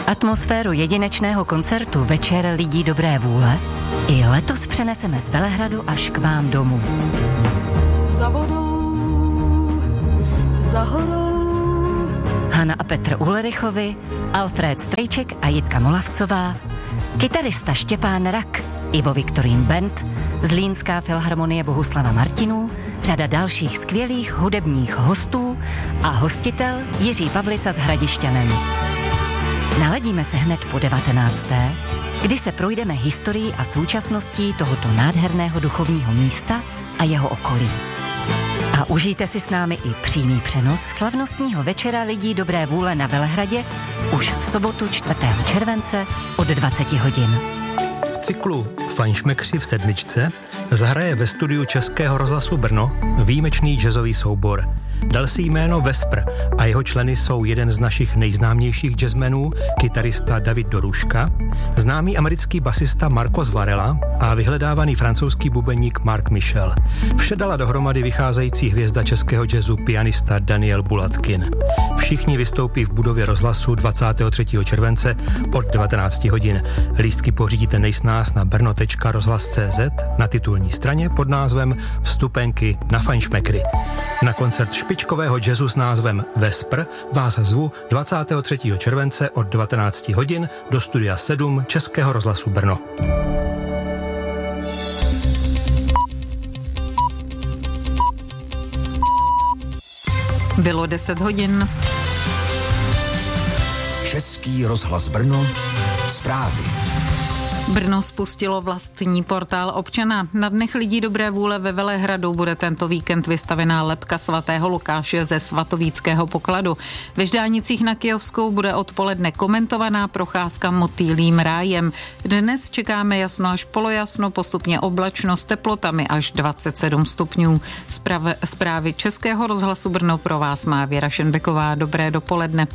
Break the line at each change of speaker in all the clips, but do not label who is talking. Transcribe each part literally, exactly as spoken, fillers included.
Atmosféru jedinečného koncertu Večer lidí dobré vůle i letos přeneseme z Velehradu až k vám domů.
Za vodou, za horou.
Hana a Petr Ulrichovi, Alfred Strejček a Jitka Molavcová, kytarista Štěpán Rak, Ivo Viktorín Band, Zlínská filharmonie Bohuslava Martinů, řada dalších skvělých hudebních hostů a hostitel Jiří Pavlica s Hradišťanem. Naladíme se hned po devatenácté, kdy se projdeme historií a současností tohoto nádherného duchovního místa a jeho okolí. A užijte si s námi i přímý přenos slavnostního Večera lidí dobré vůle na Velehradě už v sobotu čtvrtého července od dvacet hodin.
V cyklu Fajnšmekři v sedmičce zahraje ve studiu Českého rozhlasu Brno výjimečný jazzový soubor. Dal si jméno Vespr a jeho členy jsou jeden z našich nejznámějších jazzmenů, kytarista David Doruška, známý americký basista Marcos Varela a vyhledávaný francouzský bubeník Mark Michel. Vše dala dohromady vycházející hvězda českého jazzu pianista Daniel Bulatkin. Všichni vystoupí v budově rozhlasu dvacátého třetího července od devatenáct hodin. Lístky pořídíte nejsnáz na brno tečka rozhlas tečka cé zet na titulní straně pod názvem Vstupenky na Fajnšmekry. Na koncert špičkového jazzu s názvem Vespr vás zvu dvacátého třetího července od devatenáct hodin do studia sedm Českého rozhlasu Brno.
Bylo deset hodin.
Český rozhlas Brno, zprávy.
Brno spustilo vlastní portál občana. Na Dnech lidí dobré vůle ve Velehradu bude tento víkend vystavená lebka svatého Lukáše ze svatovíckého pokladu. Ve Ždánicích na Kyjovskou bude odpoledne komentovaná procházka motýlím rájem. Dnes čekáme jasno až polojasno, postupně oblačno s teplotami až dvacet sedm stupňů. Zprav, zprávy Českého rozhlasu Brno pro vás má Věra Šenbeková. Dobré dopoledne.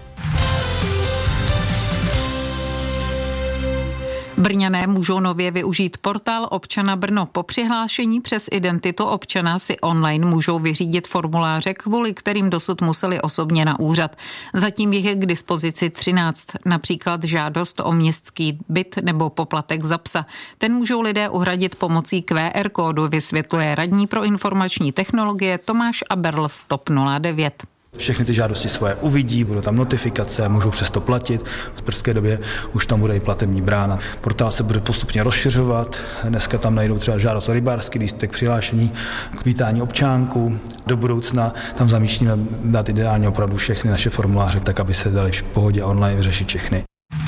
Brňané můžou nově využít portál občana Brno. Po přihlášení přes identitu občana si online můžou vyřídit formuláře, kvůli kterým dosud museli osobně na úřad. Zatím jich je k dispozici třináct, například žádost o městský byt nebo poplatek za psa. Ten můžou lidé uhradit pomocí Q R kódu, vysvětluje radní pro informační technologie Tomáš Aberl z TOP nula devět.
Všechny ty žádosti svoje uvidí, budou tam notifikace, můžou přesto platit. V brzké době už tam bude i platební brána. Portál se bude postupně rozšiřovat. Dneska tam najdou třeba žádost o rybářský lístek, přihlášení k vítání občánku. Do budoucna tam zamýšlíme dát ideálně opravdu všechny naše formuláře, tak aby se dali v pohodě online vyřešit všechny.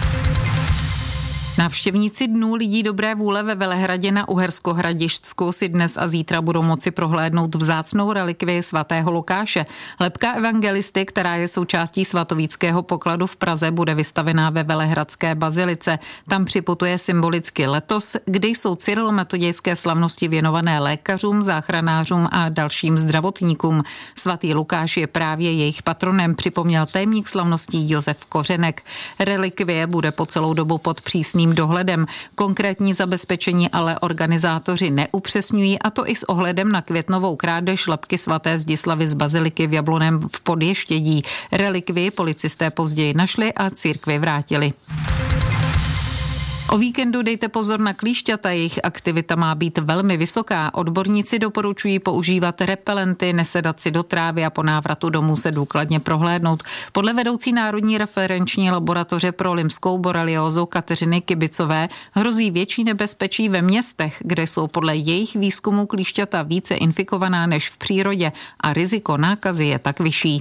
Návštěvníci Dnů lidí dobré vůle ve Velehradě na Uhersko-Hradišťsku si dnes a zítra budou moci prohlédnout vzácnou relikvii svatého Lukáše. Lebka evangelisty, která je součástí svatovíckého pokladu v Praze, bude vystavená ve Velehradské bazilice. Tam připutuje symbolicky letos, kdy jsou cyrilometodějské slavnosti věnované lékařům, záchranářům a dalším zdravotníkům. Svatý Lukáš je právě jejich patronem, připomněl tajemník slavností Josef Kořenek. Relikvie bude po celou dobu pod přísným dohledem. Konkrétní zabezpečení ale organizátoři neupřesňují, a to i s ohledem na květnovou krádež lebky svaté Zdislavy z baziliky v Jablonném v Podještědí. Relikvii policisté později našli a církvi vrátili. O víkendu dejte pozor na klíšťata, jejich aktivita má být velmi vysoká. Odborníci doporučují používat repelenty, nesedat si do trávy a po návratu domů se důkladně prohlédnout. Podle vedoucí Národní referenční laboratoře pro limskou boreliózu Kateřiny Kibicové hrozí větší nebezpečí ve městech, kde jsou podle jejich výzkumu klíšťata více infikovaná než v přírodě a riziko nákazy je tak vyšší.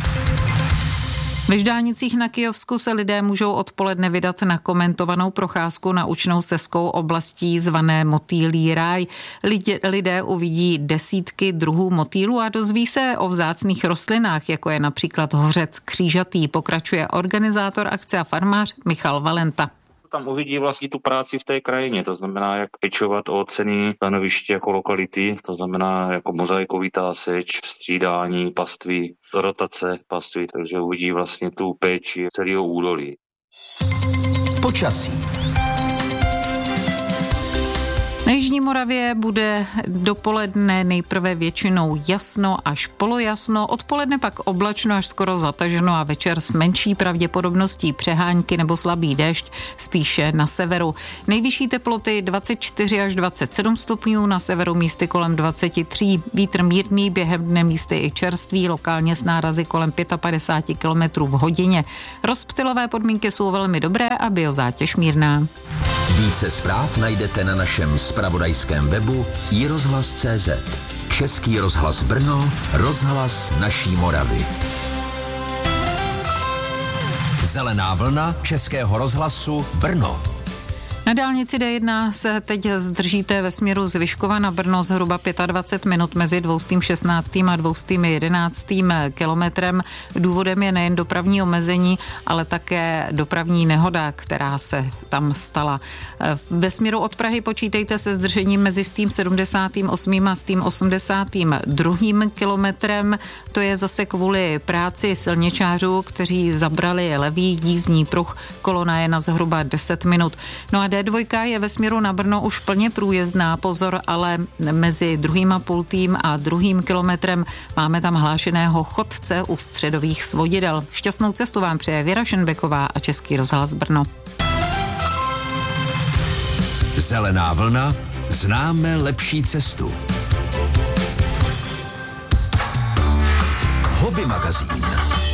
Ve Ždánicích na Kyjovsku se lidé můžou odpoledne vydat na komentovanou procházku naučnou stezkou oblastí zvané Motýlí ráj. Lidé, lidé uvidí desítky druhů motýlů a dozví se o vzácných rostlinách, jako je například hořec křížatý, pokračuje organizátor akce a farmář Michal Valenta.
Tam uvidí vlastně tu práci v té krajině, to znamená, jak pečovat o cenné stanoviště jako lokality, to znamená jako mozaikovitá seč, střídání paství, rotace paství, takže uvidí vlastně tu péči celého údolí.
Počasí.
Na jižní Moravě bude dopoledne nejprve většinou jasno až polojasno, odpoledne pak oblačno až skoro zataženo a večer s menší pravděpodobností přehánky nebo slabý déšť, spíše na severu. Nejvyšší teploty dvacet čtyři až dvacet sedm stupňů, na severu místy kolem dvacet tři. Vítr mírný, během dne místy i čerstvý, lokálně s nárazy kolem padesát pět kilometrů v hodině. Rozptylové podmínky jsou velmi dobré a biozátěž mírná.
Více zpráv najdete na našem zpravodajském webu i rozhlas tečka cé zet. Český rozhlas Brno, rozhlas naší Moravy. Zelená vlna Českého rozhlasu Brno.
Na dálnici D jedna se teď zdržíte ve směru z Vyškova na Brno zhruba dvacet pět minut mezi dvěstě šestnáct a dvěstě jedenáct kilometrem. Důvodem je nejen dopravní omezení, ale také dopravní nehoda, která se tam stala. Ve směru od Prahy počítejte se zdržením mezi s tím sedmdesát osm a s tím osmdesát dva kilometrem. To je zase kvůli práci silničářů, kteří zabrali levý jízdní pruh. Kolona je na zhruba deset minut. No a D dva je ve směru na Brno už plně průjezdná, pozor, ale mezi druhým a půltým a druhým kilometrem máme tam hlášeného chodce u středových svodidel. Šťastnou cestu vám přeje Věra Šenbeková a Český rozhlas Brno.
Zelená vlna, známe lepší cestu. Hobby magazín.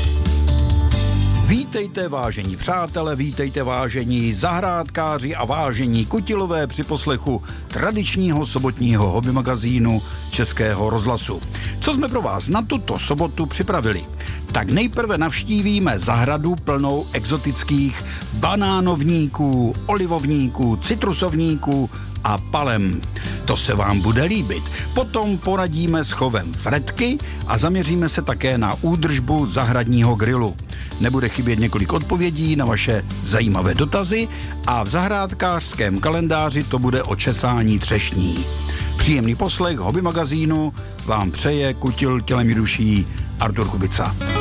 Vítejte, vážení přátelé, vítejte, vážení zahrádkáři a vážení kutilové při poslechu tradičního sobotního hobby magazínu Českého rozhlasu. Co jsme pro vás na tuto sobotu připravili? Tak nejprve navštívíme zahradu plnou exotických banánovníků, olivovníků, citrusovníků a palem. To se vám bude líbit. Potom poradíme s chovem fretky a zaměříme se také na údržbu zahradního grilu. Nebude chybět několik odpovědí na vaše zajímavé dotazy a v zahrádkářském kalendáři to bude o česání třešní. Příjemný poslech hobby magazínu vám přeje kutil tělem i duší Artur Kubica.